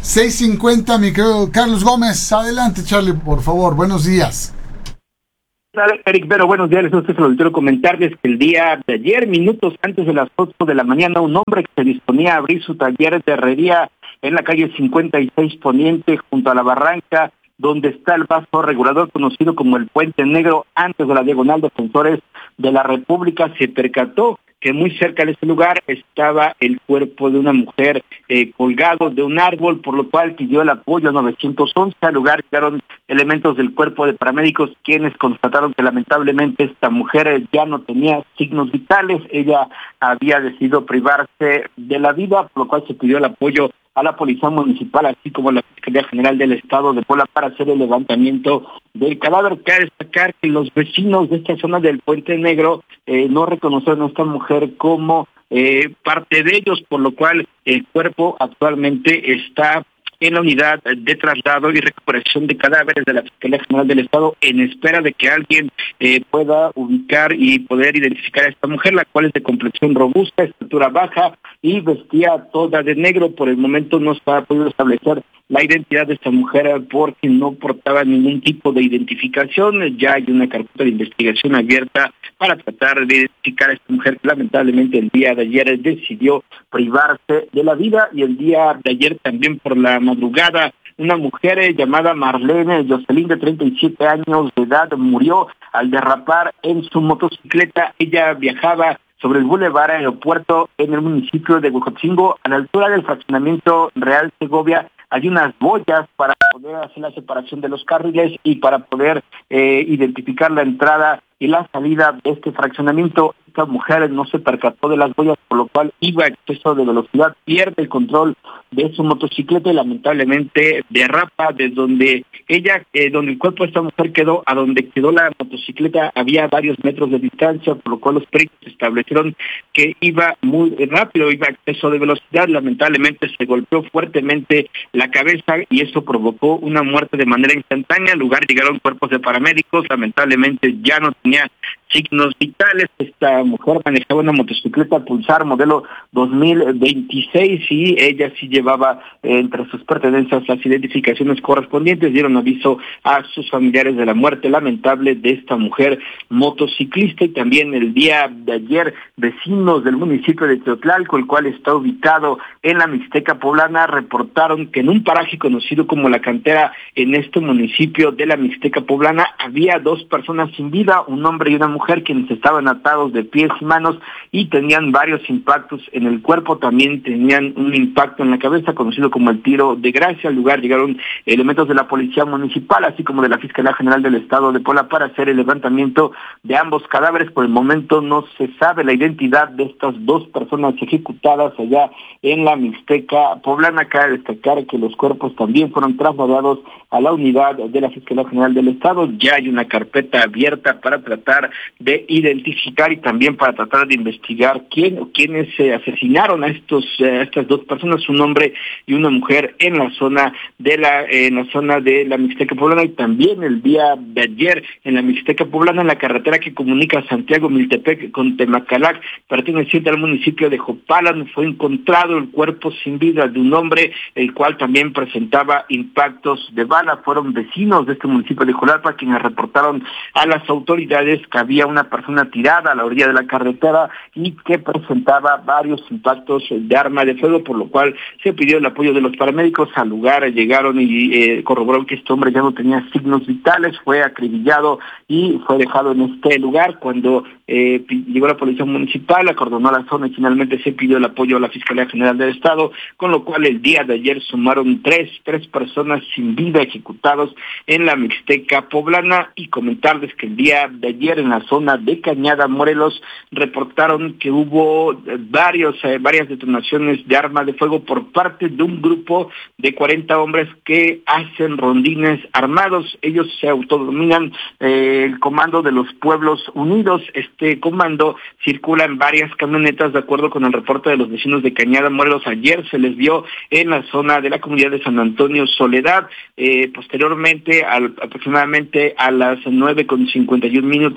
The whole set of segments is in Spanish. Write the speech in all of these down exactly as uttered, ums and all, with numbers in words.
seis cincuenta, mi querido Carlos Gómez. Adelante, Charlie, por favor. Buenos días. Eric Vero, buenos días. Usted se lo quiero comentarles que el día de ayer, minutos antes de las ocho de la mañana, un hombre que se disponía a abrir su taller de herrería en la calle cincuenta y seis Poniente, junto a la barranca, donde está el vaso regulador conocido como el Puente Negro, antes de la diagonal Defensores de la República, se percató que muy cerca de ese lugar estaba el cuerpo de una mujer eh, colgado de un árbol, por lo cual pidió el apoyo a nueve once. Al lugar llegaron elementos del cuerpo de paramédicos, quienes constataron que lamentablemente esta mujer ya no tenía signos vitales. Ella había decidido privarse de la vida, por lo cual se pidió el apoyo a la Policía Municipal, así como a la Fiscalía General del Estado de Puebla, para hacer el levantamiento del cadáver. Cabe destacar que los vecinos de esta zona del Puente Negro eh, no reconocieron a esta mujer como eh, parte de ellos, por lo cual el cuerpo actualmente está en la unidad de traslado y recuperación de cadáveres de la Fiscalía General del Estado, en espera de que alguien eh, pueda ubicar y poder identificar a esta mujer, la cual es de complexión robusta, estatura baja y vestía toda de negro. Por el momento no se ha podido establecer la identidad de esta mujer porque no portaba ningún tipo de identificación. Ya hay una carpeta de investigación abierta para tratar de identificar a esta mujer que lamentablemente el día de ayer decidió privarse de la vida. Y el día de ayer también por la madrugada, una mujer llamada Marlene Jocelyn, de treinta y siete años de edad, murió al derrapar en su motocicleta. Ella viajaba sobre el Boulevard Aeropuerto en el municipio de Huejotzingo, a la altura del fraccionamiento Real Segovia. Hay unas boyas para poder hacer la separación de los carriles y para poder eh, identificar la entrada y la salida de este fraccionamiento. Esta mujer no se percató de las boyas, por lo cual iba a exceso de velocidad, pierde el control de su motocicleta y lamentablemente derrapa. Desde donde ella, eh, donde el cuerpo de esta mujer quedó, a donde quedó la motocicleta, había varios metros de distancia, por lo cual los peritos establecieron que iba muy rápido, iba a exceso de velocidad. Lamentablemente se golpeó fuertemente la cabeza y eso provocó una muerte de manera instantánea. Al lugar llegaron cuerpos de paramédicos, lamentablemente ya no tenía signos vitales. Esta mujer manejaba una motocicleta Pulsar modelo dos mil veintiséis y ella sí llevaba eh, entre sus pertenencias las identificaciones correspondientes. Dieron aviso a sus familiares de la muerte lamentable de esta mujer motociclista. Y también el día de ayer, vecinos del municipio de Teotlalco, el cual está ubicado en la Mixteca Poblana, reportaron que en un paraje conocido como La Cantera, en este municipio de la Mixteca Poblana, había dos personas sin vida, un hombre y una mujer, quienes estaban atados de pies y manos y tenían varios impactos en el cuerpo. También tenían un impacto en la cabeza, conocido como el tiro de gracia. Al lugar llegaron elementos de la Policía Municipal, así como de la Fiscalía General del Estado de Puebla, para hacer el levantamiento de ambos cadáveres. Por el momento no se sabe la identidad de estas dos personas ejecutadas allá en la Mixteca Poblana. Cabe destacar que los cuerpos también fueron trasladados a la unidad de la Fiscalía General del Estado. Ya hay una carpeta abierta para tratar de identificar y también para tratar de investigar quién o quiénes se asesinaron a estos a estas dos personas, un hombre y una mujer, en la zona de la en la zona de la Mixteca Poblana. Y también el día de ayer en la Mixteca Poblana, en la carretera que comunica Santiago Miltepec con Temacalac, perteneciente al municipio de Jopalan, fue encontrado el cuerpo sin vida de un hombre, el cual también presentaba impactos de bala. Fueron vecinos de este municipio de Jolalpa quienes reportaron a las autoridades que había una persona tirada a la orilla de la carretera y que presentaba varios impactos de arma de fuego, por lo cual se pidió el apoyo de los paramédicos. Al lugar llegaron y eh, corroboraron que este hombre ya no tenía signos vitales, fue acribillado y fue dejado en este lugar. Cuando eh, llegó la Policía Municipal, acordonó la zona y finalmente se pidió el apoyo a la Fiscalía General del Estado, con lo cual el día de ayer sumaron tres, tres personas sin vida ejecutados en la Mixteca Poblana. Y comentarles que el día de ayer en la zona de Cañada, Morelos, reportaron que hubo varios, eh, varias detonaciones de arma de fuego por parte de un grupo de cuarenta hombres que hacen rondines armados. Ellos se autodenominan eh, el Comando de los Pueblos Unidos. Este comando circula en varias camionetas, de acuerdo con el reporte de los vecinos de Cañada, Morelos. Ayer se les vio en la zona de la comunidad de San Antonio Soledad. Eh, posteriormente, al, aproximadamente a las nueve con cincuenta y un minutos, los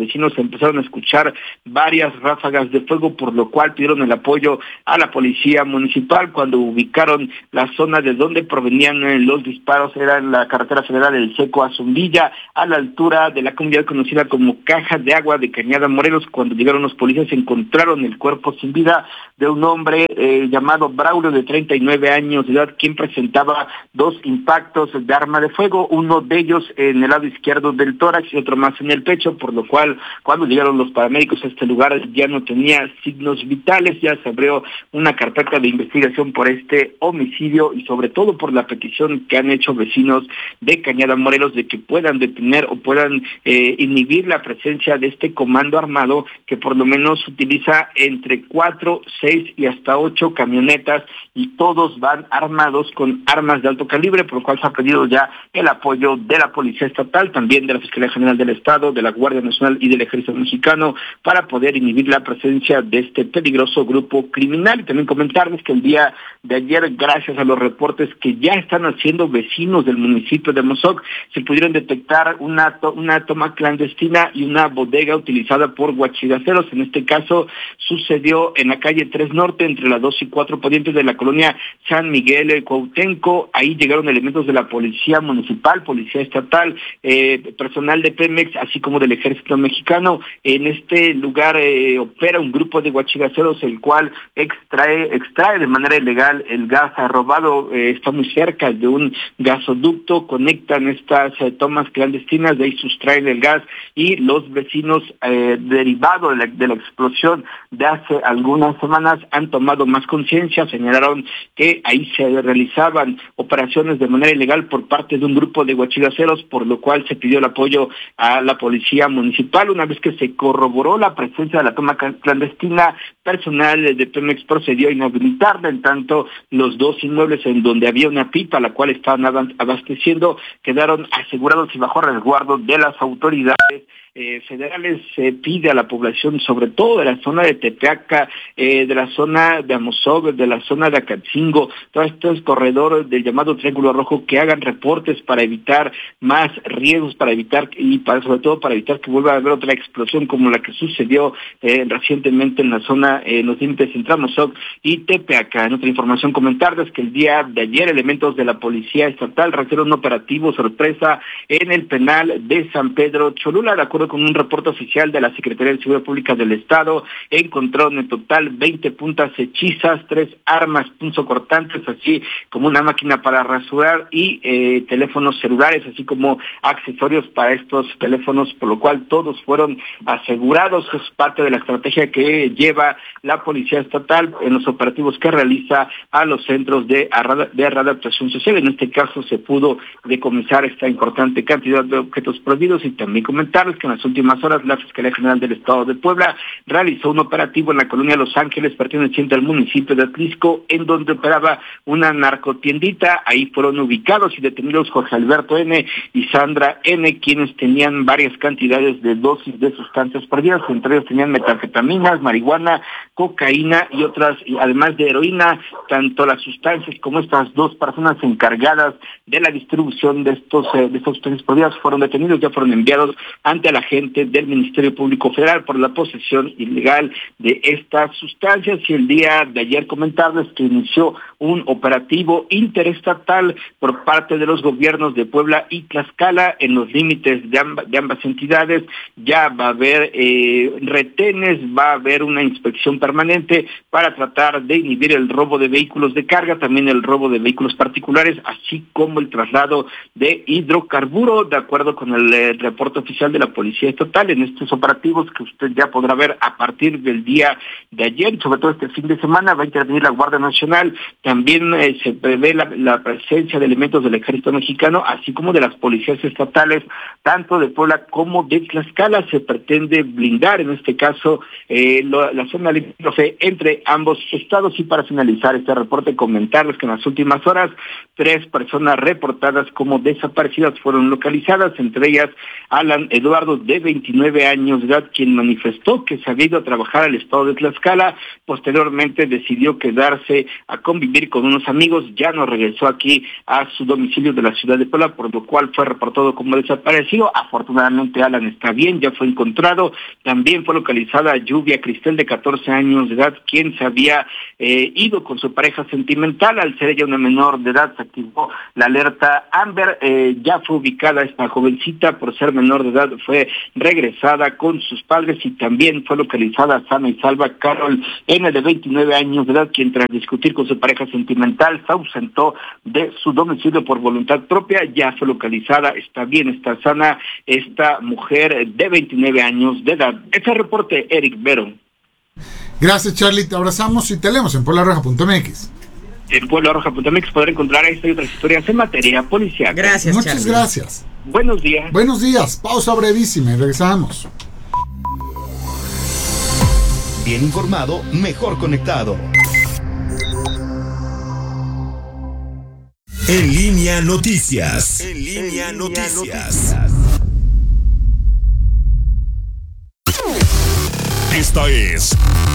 vecinos empezaron a escuchar varias ráfagas de fuego, por lo cual pidieron el apoyo a la policía municipal. Cuando ubicaron la zona de donde provenían los disparos, era en la carretera federal del Seco a Zumbilla, a la altura de la comunidad conocida como Caja de Agua de Cañada Morelos. Cuando llegaron los policías encontraron el cuerpo sin vida de un hombre eh, llamado Braulio, de treinta y nueve años de edad, quien presentaba dos impactos de arma de fuego, uno de ellos en el lado izquierdo del tórax y otro más en el pecho, por lo cual cuando llegaron los paramédicos a este lugar ya no tenía signos vitales. Ya se abrió una carpeta de investigación por este homicidio y sobre todo por la petición que han hecho vecinos de Cañada Morelos de que puedan detener o puedan eh, inhibir la presencia de este comando armado, que por lo menos utiliza entre cuatro, seis y hasta ocho camionetas, y todos van armados con armas de alto calibre, por lo cual se ha pedido ya el apoyo de la Policía Estatal, también de la Fiscalía General del Estado, de la Guardia Nacional y del Ejército Mexicano, para poder inhibir la presencia de este peligroso grupo criminal. Y también comentarles que el día de ayer, gracias a los reportes que ya están haciendo vecinos del municipio de Amozoc, se pudieron detectar una, to- una toma clandestina y una bodega utilizada por huachigaceros. En este caso sucedió en la calle tres Norte, entre las dos y cuatro Ponientes de la colonia San Miguel el Cuauhtenco. Ahí llegaron elementos de la Policía Municipal, Policía Estatal, eh, personal de Pemex, así como del Ejército Mexicano. En este lugar eh, opera un grupo de huachigaceros, el cual extrae extrae de manera ilegal el gas robado. Eh, está muy cerca de un gasoducto, conectan estas eh, tomas clandestinas, de ahí sustraen el gas, y los vecinos eh, derivado de la, de la explosión de hace algunas semanas han tomado más conciencia. Señalaron que ahí se realizaban operaciones de manera ilegal por parte de un grupo de huachigaceros, por lo cual se pidió el apoyo a la Policía Municipal. Una vez que se corroboró la presencia de la toma clandestina, personal de Pemex procedió a inhabilitarla. En tanto, los dos inmuebles en donde había una pipa, la cual estaban abasteciendo, quedaron asegurados y bajo resguardo de las autoridades Eh, federales. Se pide a la población, sobre todo de la zona de Tepeaca, eh, de la zona de Amozoc, de la zona de Acatzingo, todos estos corredores del llamado Triángulo Rojo, que hagan reportes para evitar más riesgos, para evitar y para sobre todo para evitar que vuelva a haber otra explosión como la que sucedió eh, recientemente en la zona, eh, en los límites entre Amozoc y Tepeaca. En otra información, comentarles que el día de ayer elementos de la Policía Estatal realizaron un operativo sorpresa en el penal de San Pedro Cholula. De acuerdo con un reporte oficial de la Secretaría de Seguridad Pública del Estado, encontraron en total veinte puntas hechizas, tres armas punzocortantes, así como una máquina para rasurar y eh, teléfonos celulares, así como accesorios para estos teléfonos, por lo cual todos fueron asegurados. Es parte de la estrategia que lleva la Policía Estatal en los operativos que realiza a los centros de, de readaptación social. En este caso se pudo decomisar esta importante cantidad de objetos prohibidos. Y también comentarles que en las últimas horas la Fiscalía General del Estado de Puebla realizó un operativo en la colonia Los Ángeles, perteneciente al municipio de Atlisco, en donde operaba una narcotiendita. Ahí fueron ubicados y detenidos Jorge Alberto N. y Sandra N., quienes tenían varias cantidades de dosis de sustancias prohibidas. Entre ellos tenían metanfetaminas, marihuana, cocaína y otras, y además de heroína. Tanto las sustancias como estas dos personas encargadas de la distribución de estos eh, de estas sustancias prohibidas fueron detenidos, ya fueron enviados ante la gente del Ministerio Público Federal por la posesión ilegal de estas sustancias. Y el día de ayer comentarles que inició un operativo interestatal por parte de los gobiernos de Puebla y Tlaxcala en los límites de, amb de ambas entidades. Ya va a haber eh, retenes, va a haber una inspección permanente para tratar de inhibir el robo de vehículos de carga, también el robo de vehículos particulares, así como el traslado de hidrocarburo, de acuerdo con el eh, reporte oficial de la Policía Estatal. En estos operativos que usted ya podrá ver a partir del día de ayer, sobre todo este fin de semana, va a intervenir la Guardia Nacional. También eh, se prevé la, la presencia de elementos del Ejército Mexicano, así como de las policías estatales, tanto de Puebla como de Tlaxcala. Se pretende blindar, en este caso, eh, lo, la zona limítrofe entre ambos estados. Y para finalizar este reporte, comentarles que en las últimas horas, tres personas reportadas como desaparecidas fueron localizadas, entre ellas Alan Eduardo de veintinueve años de edad, quien manifestó que se había ido a trabajar al estado de Tlaxcala. Posteriormente decidió quedarse a convivir con unos amigos, ya no regresó aquí a su domicilio de la ciudad de Puebla, por lo cual fue reportado como desaparecido. Afortunadamente Alan está bien, ya fue encontrado. También fue localizada Lluvia Cristel, de catorce años de edad, quien se había eh, ido con su pareja sentimental. Al ser ella una menor de edad, se activó la alerta Amber. Eh, ya fue ubicada esta jovencita, por ser menor de edad fue regresada con sus padres, y también fue localizada sana y salva Carol N, de veintinueve años de edad, quien tras discutir con su pareja sentimental se ausentó de su domicilio por voluntad propia. Ya fue localizada, está bien, está sana esta mujer de veintinueve años de edad. Este reporte, Eric Vero. Gracias, Charlie, te abrazamos y te leemos en puebla roja punto m x. En puebla roja punto m x podrá encontrar esta y otras historias en materia policial. Gracias, Muchas Charlie. gracias. Buenos días. Buenos días, pausa brevísima y regresamos. Bien informado, mejor conectado. En línea noticias. En línea, en línea noticias. noticias. Esta es